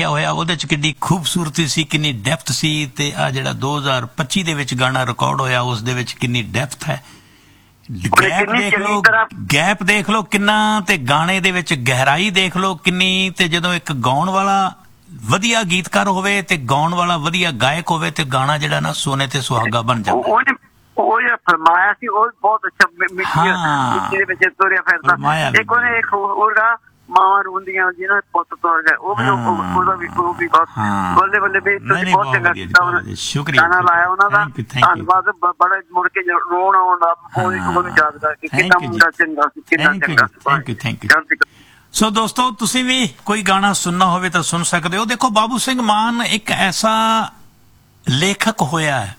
ਲਿਖਿਆ ਹੋਇਆ ਉਹਦੇ 'ਚ ਕਿੰਨੀ ਖੂਬਸੂਰਤੀ ਸੀ, ਕਿੰਨੀ ਡੈਪਥ ਸੀ, ਤੇ ਆ ਜਿਹੜਾ 2025 ਦੇ ਵਿੱਚ ਗਾਣਾ ਰਿਕਾਰਡ ਹੋਇਆ ਉਸ ਦੇ ਵਿੱਚ ਕਿੰਨੀ ਡੈਪਥ ਹੈ। ਗੈਪ ਦੇਖ ਲਓ ਕਿੰਨਾ, ਤੇ ਗਾਣੇ ਦੇ ਵਿੱਚ ਗਹਿਰਾਈ ਦੇਖ ਲਓ ਕਿੰਨੀ। ਤੇ ਜਦੋਂ ਇੱਕ ਗਾਉਣ ਵਾਲਾ ਵਧੀਆ ਗੀਤਕਾਰ ਹੋਵੇ ਤੇ ਗਾਉਣ ਵਾਲਾ ਵਧੀਆ ਗਾਇਕ ਹੋਵੇ ਤੇ ਗਾਣਾ ਜਿਹੜਾ ਨਾ ਸੋਨੇ ਤੇ ਸੁਹਾਗਾ ਬਣ ਜਾਂਦਾ। ਉਹ ਜਿਹੜਾ ਫਰਮਾਇਆ ਸੀ ਉਹ ਬਹੁਤ ਅੱਛਾ ਮਿੱਟੀ ਦੇ ਵਿੱਚ ਤੁਰਿਆ ਫਿਰਦਾ। ਇੱਕ ਉਹਨੇ ਇੱਕ ਹੋਰਗਾ ਮਾਵਾਂ ਰੋਂਦੀਆਂ ਜਿਹਨਾਂ ਪੁੱਤ ਤੋੜ ਗਏ, ਉਹ ਵੀ ਬਹੁਤ ਬੱਲੇ ਬੱਲੇ ਵੀ ਬਹੁਤ ਚੰਗਾ ਕੀਤਾ ਗਾਣਾ ਲਾਇਆ ਉਹਨਾਂ ਦਾ। ਧੰਨਵਾਦ। ਬੜਾ ਮੁੜ ਕੇ ਰੋਣ ਆਉਂਦਾ ਉਹਨੂੰ ਯਾਦ ਕਰਕੇ ਕਿੰਨਾ ਮੁੰਡਾ ਚੰਗਾ ਸੀ, ਕਿੰਨਾ ਚੰਗਾ ਸੀ। ਸੋ ਦੋਸਤੋ ਤੁਸੀਂ ਵੀ ਕੋਈ ਗਾਣਾ ਸੁਣਨਾ ਹੋਵੇ ਤਾਂ ਸੁਣ ਸਕਦੇ ਹੋ। ਦੇਖੋ ਬਾਬੂ ਸਿੰਘ ਮਾਨ ਇੱਕ ਐਸਾ ਲੇਖਕ ਹੋਇਆ ਹੈ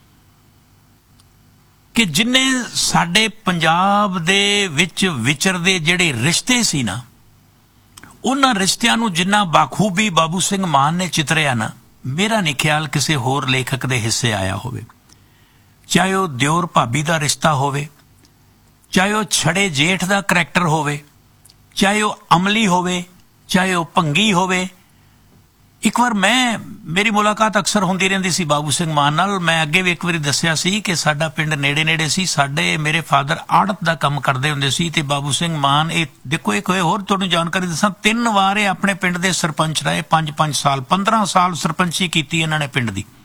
ਕਿ ਜਿਨੇ ਸਾਡੇ ਪੰਜਾਬ ਦੇ ਵਿੱਚ ਵਿਚਰਦੇ ਜਿਹੜੇ ਰਿਸ਼ਤੇ ਸੀ ਨਾ, ਉਹਨਾਂ ਰਿਸ਼ਤਿਆਂ ਨੂੰ ਜਿੰਨਾ ਬਾਖੂਬੀ ਬਾਬੂ ਸਿੰਘ ਮਾਨ ਨੇ ਚਿਤਰਿਆ ਨਾ, ਮੇਰਾ ਨਹੀਂ ਖਿਆਲ ਕਿਸੇ ਹੋਰ ਲੇਖਕ ਦੇ ਹਿੱਸੇ ਆਇਆ ਹੋਵੇ। ਚਾਹੇ ਉਹ ਦਿਓਰ ਭਾਬੀ ਦਾ ਰਿਸ਼ਤਾ ਹੋਵੇ, ਚਾਹੇ ਉਹ ਛੜੇ ਜੇਠ ਦਾ ਕਰੈਕਟਰ ਹੋਵੇ, ਚਾਹੇ ਉਹ ਅਮਲੀ ਹੋਵੇ, ਚਾਹੇ ਉਹ ਭੰਗੀ ਹੋਵੇ। ਇੱਕ ਵਾਰ ਮੇਰੀ ਮੁਲਾਕਾਤ ਅਕਸਰ ਹੁੰਦੀ ਰਹਿੰਦੀ ਸੀ ਬਾਬੂ ਸਿੰਘ ਮਾਨ ਨਾਲ। ਮੈਂ ਅੱਗੇ ਵੀ ਇੱਕ ਵਾਰੀ ਦੱਸਿਆ ਸੀ ਕਿ ਸਾਡਾ ਪਿੰਡ ਨੇੜੇ ਨੇੜੇ ਸੀ। ਮੇਰੇ ਫਾਦਰ ਆੜਤ ਦਾ ਕੰਮ ਕਰਦੇ ਹੁੰਦੇ ਸੀ ਤੇ ਬਾਬੂ ਸਿੰਘ ਮਾਨ, ਇਹ ਦੇਖੋ ਇੱਕ ਹੋਰ ਤੁਹਾਨੂੰ ਜਾਣਕਾਰੀ ਦੱਸਾਂ, 3 ਵਾਰ ਇਹ ਆਪਣੇ ਪਿੰਡ ਦੇ ਸਰਪੰਚ ਰਹੇ। 5 ਸਾਲ 15 ਸਾਲ ਸਰਪੰਚੀ ਕੀਤੀ ਇਹਨਾਂ ਨੇ ਪਿੰਡ ਦੀ।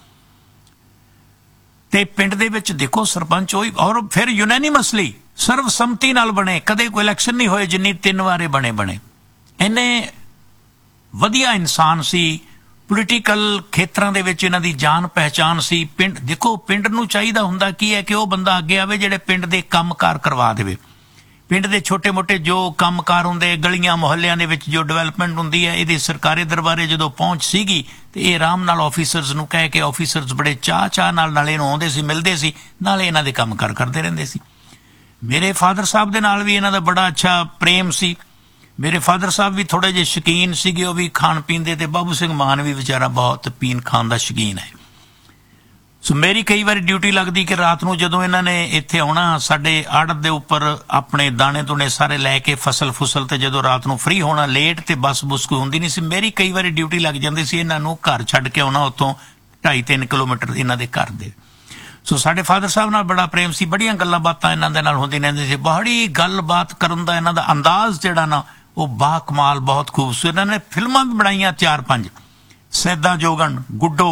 ਤੇ ਪਿੰਡ ਦੇ ਵਿੱਚ ਦੇਖੋ ਸਰਪੰਚ ਹੋਈ ਔਰ ਫਿਰ ਯੂਨੈਨਿਮਸਲੀ ਸਰਵਸੰਮਤੀ ਨਾਲ ਬਣੇ। ਕਦੇ ਕੋਈ ਇਲੈਕਸ਼ਨ ਨਹੀਂ ਹੋਏ ਜਿੰਨੀ 3 ਵਾਰੇ ਬਣੇ। ਇਹਨੇ ਵਧੀਆ ਇਨਸਾਨ ਸੀ। ਪੋਲੀਟੀਕਲ ਖੇਤਰਾਂ ਦੇ ਵਿੱਚ ਇਹਨਾਂ ਦੀ ਜਾਣ ਪਹਿਚਾਣ ਸੀ। ਪਿੰਡ ਦੇਖੋ, ਪਿੰਡ ਨੂੰ ਚਾਹੀਦਾ ਹੁੰਦਾ ਕੀ ਹੈ ਕਿ ਉਹ ਬੰਦਾ ਅੱਗੇ ਆਵੇ ਜਿਹੜੇ ਪਿੰਡ ਦੇ ਕੰਮਕਾਰ ਕਰਵਾ ਦੇਵੇ। ਪਿੰਡ ਦੇ ਛੋਟੇ ਮੋਟੇ ਜੋ ਕੰਮਕਾਰ ਹੁੰਦੇ, ਗਲੀਆਂ ਮੁਹੱਲਿਆਂ ਦੇ ਵਿੱਚ ਜੋ ਡਿਵੈਲਪਮੈਂਟ ਹੁੰਦੀ ਹੈ, ਇਹਦੇ ਸਰਕਾਰੀ ਦਰਬਾਰੇ ਜਦੋਂ ਪਹੁੰਚ ਸੀਗੀ ਤੇ ਇਹ ਆਰਾਮ ਨਾਲ ਆਫੀਸਰਸ ਨੂੰ ਕਹਿ ਕੇ, ਆਫੀਸਰਸ ਬੜੇ ਚਾਹ ਨਾਲ ਇਹਨੂੰ ਆਉਂਦੇ ਸੀ, ਮਿਲਦੇ ਸੀ, ਨਾਲੇ ਇਹਨਾਂ ਦੇ ਕੰਮਕਾਰ ਕਰਦੇ ਰਹਿੰਦੇ ਸੀ। ਮੇਰੇ ਫਾਦਰ ਸਾਹਿਬ ਦੇ ਨਾਲ ਵੀ ਇਹਨਾਂ ਦਾ ਬੜਾ ਅੱਛਾ ਪ੍ਰੇਮ ਸੀ। ਮੇਰੇ ਫਾਦਰ ਸਾਹਿਬ ਵੀ ਥੋੜੇ ਜਿਹੇ ਸ਼ੌਕੀਨ ਸੀਗੇ, ਉਹ ਵੀ ਖਾਣ ਪੀਣ ਦੇ, ਤੇ ਬਾਬੂ ਸਿੰਘ ਮਾਨ ਵੀ ਵਿਚਾਰਾ ਬਹੁਤ ਪੀਣ ਖਾਣ ਦਾ ਸ਼ੌਕੀਨ ਹੈ। ਸੋ ਮੇਰੀ ਕਈ ਵਾਰੀ ਡਿਊਟੀ ਲੱਗਦੀ ਕਿ ਰਾਤ ਨੂੰ ਜਦੋਂ ਇਹਨਾਂ ਨੇ ਇੱਥੇ ਆਉਣਾ ਸਾਡੇ ਆੜਤ ਦੇ ਉੱਪਰ ਆਪਣੇ ਦਾਣੇ ਦੂਣੇ ਸਾਰੇ ਲੈ ਕੇ, ਫਸਲ ਤੇ ਜਦੋਂ ਰਾਤ ਨੂੰ ਫ੍ਰੀ ਹੋਣਾ ਲੇਟ, ਤੇ ਬੱਸ ਕੋਈ ਹੁੰਦੀ ਨਹੀਂ ਸੀ। ਮੇਰੀ ਕਈ ਵਾਰੀ ਡਿਊਟੀ ਲੱਗ ਜਾਂਦੀ ਸੀ ਇਹਨਾਂ ਨੂੰ ਘਰ ਛੱਡ ਕੇ ਆਉਣਾ, ਉੱਥੋਂ 2.5-3 ਕਿਲੋਮੀਟਰ ਇਹਨਾਂ ਦੇ ਘਰ ਦੇ। ਸੋ ਸਾਡੇ ਫਾਦਰ ਸਾਹਿਬ ਨਾਲ ਬੜਾ ਪ੍ਰੇਮ ਸੀ। ਬੜੀਆਂ ਗੱਲਾਂ ਬਾਤਾਂ ਇਹਨਾਂ ਦੇ ਨਾਲ ਹੁੰਦੀਆਂ ਰਹਿੰਦੀਆਂ ਸੀ। ਬੜੀ ਗੱਲਬਾਤ ਕਰਨ ਦਾ ਇਹਨਾਂ ਦਾ ਅੰਦਾਜ਼ ਜਿਹੜਾ ਨਾ ਉਹ ਬਾ ਕਮਾਲ, ਬਹੁਤ ਖੂਬਸੂਰਤ। ਇਹਨਾਂ ਨੇ ਫਿਲਮਾਂ ਵੀ ਬਣਾਈਆਂ 4-5, ਸੈਦਾ ਜੋਗਣ, ਗੁੱਡੋ,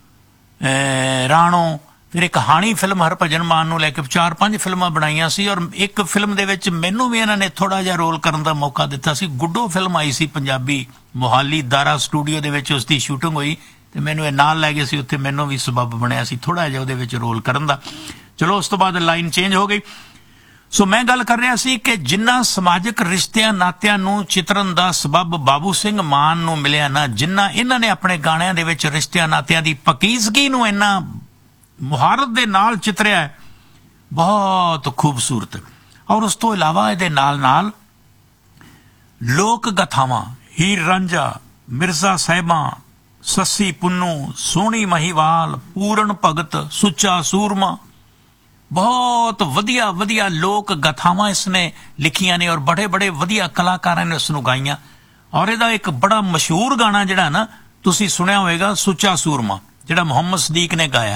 ਰਾਣੋ, ਫਿਰ ਇੱਕ ਕਹਾਣੀ ਫਿਲਮ ਹਰਭਜਨ ਮਾਨ ਨੂੰ ਲੈ ਕੇ 4-5 ਫਿਲਮਾਂ ਬਣਾਈਆਂ ਸੀ। ਔਰ ਇੱਕ ਫਿਲਮ ਦੇ ਵਿੱਚ ਮੈਨੂੰ ਵੀ ਇਹਨਾਂ ਨੇ ਥੋੜਾ ਜਿਹਾ ਰੋਲ ਕਰਨ ਦਾ ਮੌਕਾ ਦਿੱਤਾ ਸੀ। ਗੁੱਡੋ ਫਿਲਮ ਆਈ ਸੀ ਪੰਜਾਬੀ, ਮੋਹਾਲੀ ਦਾਰਾ ਸਟੂਡੀਓ ਦੇ ਵਿੱਚ ਉਸ ਦੀ ਸ਼ੂਟਿੰਗ ਹੋਈ ਤੇ ਮੈਨੂੰ ਇਹ ਨਾਲ ਲੈ ਗਏ ਸੀ ਉੱਥੇ। ਮੈਨੂੰ ਵੀ ਸਬੱਬ ਬਣਿਆ ਸੀ ਥੋੜਾ ਜਿਹਾ ਉਹਦੇ ਵਿੱਚ ਰੋਲ ਕਰਨ ਦਾ। ਚਲੋ ਉਸ ਤੋਂ ਬਾਅਦ ਲਾਈਨ ਚੇਂਜ ਹੋ ਗਈ। ਸੋ ਮੈਂ ਗੱਲ ਕਰ ਰਿਹਾ ਸੀ ਕਿ ਜਿੰਨਾ ਸਮਾਜਿਕ ਰਿਸ਼ਤਿਆਂ ਨਾਤਿਆਂ ਨੂੰ ਚਿਤਰਨ ਦਾ ਸਬੱਬ ਬਾਬੂ ਸਿੰਘ ਮਾਨ ਨੂੰ ਮਿਲਿਆ ਨਾ, ਜਿੰਨਾ ਇਹਨਾਂ ਨੇ ਆਪਣੇ ਗਾਣਿਆਂ ਦੇ ਵਿੱਚ ਰਿਸ਼ਤਿਆਂ ਨਾਤਿਆਂ ਦੀ ਪਕੀਜ਼ਗੀ ਨੂੰ ਇੰਨਾ ਮੁਹਾਰਤ ਦੇ ਨਾਲ ਚਿਤਰਿਆ, ਬਹੁਤ ਖੂਬਸੂਰਤ। ਔਰ ਉਸ ਤੋਂ ਇਲਾਵਾ ਇਹਦੇ ਨਾਲ ਲੋਕ ਗਾਥਾਵਾਂ, ਹੀਰ ਰਾਂਝਾ, ਮਿਰਜ਼ਾ ਸਾਹਿਬਾਂ, ਸੱਸੀ ਪੁੰਨੂ, ਸੋਹਣੀ ਮਹੀਵਾਲ, ਪੂਰਨ ਭਗਤ, ਸੁੱਚਾ ਸੂਰਮਾ, ਬਹੁਤ ਵਧੀਆ ਲੋਕ ਗਾਥਾਵਾਂ ਇਸਨੇ ਲਿਖੀਆਂ ਨੇ ਔਰ ਬੜੇ ਵਧੀਆ ਕਲਾਕਾਰਾਂ ਨੇ ਉਸ ਨੂੰ ਗਾਈਆਂ। ਔਰ ਇਹਦਾ ਇੱਕ ਬੜਾ ਮਸ਼ਹੂਰ ਗਾਣਾ ਜਿਹੜਾ ਨਾ ਤੁਸੀਂ ਸੁਣਿਆ ਹੋਵੇਗਾ, ਸੁੱਚਾ ਸੂਰਮਾ, ਜਿਹੜਾ ਮੁਹੰਮਦ ਸਦੀਕ ਨੇ ਗਾਇਆ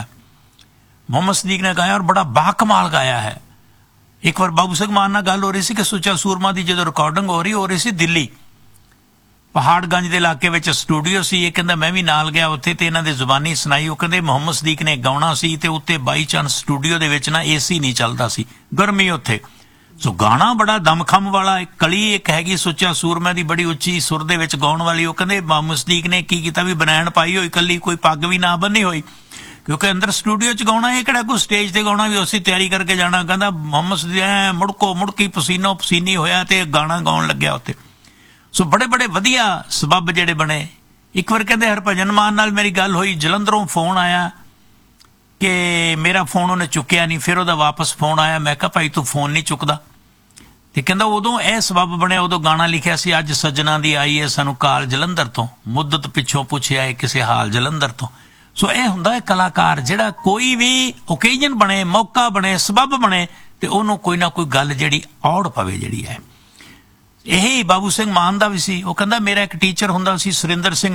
ਔਰ ਬੜਾ ਬਾਕਮਾਲ ਗਾਇਆ ਹੈ। ਇੱਕ ਵਾਰ ਬਾਬੂ ਸਿੰਘ ਮਾਨ ਨਾਲ ਗੱਲ ਹੋ ਰਹੀ ਸੀ ਕਿ ਸੁੱਚਾ ਸੂਰਮਾ ਦੀ ਜਦੋਂ ਰਿਕਾਰਡਿੰਗ ਹੋ ਰਹੀ ਸੀ ਦਿੱਲੀ ਪਹਾੜਗੰਜ ਦੇ ਇਲਾਕੇ ਵਿੱਚ ਸਟੂਡੀਓ ਸੀ। ਇਹ ਕਹਿੰਦਾ ਮੈਂ ਵੀ ਨਾਲ ਗਿਆ ਉੱਥੇ ਤੇ ਇਹਨਾਂ ਦੇ ਜ਼ੁਬਾਨੀ ਸੁਣਾਈ। ਉਹ ਕਹਿੰਦੇ ਮੁਹੰਮਦ ਸਦੀਕ ਨੇ ਗਾਉਣਾ ਸੀ ਤੇ ਉੱਤੇ ਬਾਈ ਚਾਂਸ ਸਟੂਡੀਓ ਦੇ ਵਿੱਚ ਨਾ ਏਸੀ ਨਹੀਂ ਚੱਲਦਾ ਸੀ, ਗਰਮੀ ਉੱਥੇ। ਸੋ ਗਾਣਾ ਬੜਾ ਦਮਖਮ ਵਾਲਾ। ਕਲੀ ਇੱਕ ਹੈਗੀ ਸੁੱਚਾ ਸੂਰਮੇ ਦੀ ਬੜੀ ਉੱਚੀ ਸੁਰ ਦੇ ਵਿੱਚ ਗਾਉਣ ਵਾਲੀ। ਉਹ ਕਹਿੰਦੇ ਮੁਹੰਮਦ ਸਦੀਕ ਨੇ ਕੀ ਕੀਤਾ ਵੀ ਬਨੈਣ ਪਾਈ ਹੋਈ, ਕੱਲੀ ਕੋਈ ਪੱਗ ਵੀ ਨਾ ਬੰਨੀ ਹੋਈ, ਕਿਉਂਕਿ ਅੰਦਰ ਸਟੂਡੀਓ 'ਚ ਗਾਉਣਾ, ਇਹ ਕਿਹੜਾ ਕੋਈ ਸਟੇਜ ਤੇ ਗਾਉਣਾ ਵੀ ਉਸੇ ਤਿਆਰੀ ਕਰਕੇ ਜਾਣਾ। ਕਹਿੰਦਾ ਮੁਹੰਮਦ ਸਦੀਕ ਮੁੜਕੀ ਪਸੀਨੋ ਪਸੀਨੀ ਹੋਇਆ ਤੇ ਗਾਣਾ ਗਾਉਣ ਲੱਗਿਆ ਉੱਥੇ। ਸੋ ਬੜੇ ਵਧੀਆ ਸਬੱਬ ਜਿਹੜੇ ਬਣੇ। ਇੱਕ ਵਾਰ ਕਹਿੰਦੇ ਹਰਭਜਨ ਮਾਨ ਨਾਲ ਮੇਰੀ ਗੱਲ ਹੋਈ, ਜਲੰਧਰੋਂ ਫੋਨ ਆਇਆ ਕਿ ਮੇਰਾ ਫੋਨ ਉਹਨੇ ਚੁੱਕਿਆ ਨਹੀਂ। ਫਿਰ ਉਹਦਾ ਵਾਪਸ ਫੋਨ ਆਇਆ। ਮੈਂ ਕਿਹਾ ਭਾਈ ਤੂੰ ਫੋਨ ਨਹੀਂ ਚੁੱਕਦਾ, ਤੇ ਕਹਿੰਦਾ ਉਦੋਂ ਇਹ ਸਬੱਬ ਬਣਿਆ, ਉਦੋਂ ਗਾਣਾ ਲਿਖਿਆ ਸੀ, ਅੱਜ ਸੱਜਣਾ ਦੀ ਆਈ ਹੈ ਸਾਨੂੰ ਕਾਲ ਜਲੰਧਰ ਤੋਂ, ਮੁੱਦਤ ਪਿੱਛੋਂ ਪੁੱਛਿਆ ਏ ਕਿਸੇ ਹਾਲ ਜਲੰਧਰ ਤੋਂ। ਸੋ ਇਹ ਹੁੰਦਾ ਹੈ ਕਲਾਕਾਰ ਜਿਹੜਾ ਕੋਈ ਵੀ ਓਕੇਜਨ ਬਣੇ, ਮੌਕਾ ਬਣੇ, ਸਬੱਬ ਬਣੇ ਤੇ ਉਹਨੂੰ ਕੋਈ ਨਾ ਕੋਈ ਗੱਲ ਜਿਹੜੀ ਔੜ ਪਵੇ ਜਿਹੜੀ ਹੈ। ਇਹੀ ਬਾਬੂ ਸਿੰਘ ਮਾਨ ਦਾ ਵੀ ਸੀ। ਉਹ ਕਹਿੰਦਾ ਮੇਰਾ ਇੱਕ ਟੀਚਰ ਹੁੰਦਾ ਸੀ ਸੁਰਿੰਦਰ ਸਿੰਘ